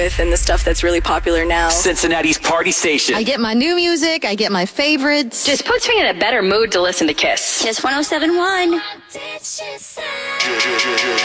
with and the stuff that's really popular now. Cincinnati's party station. I get my new music, I get my favorites. Just puts me in a better mood to listen to Kiss. Kiss 107.1.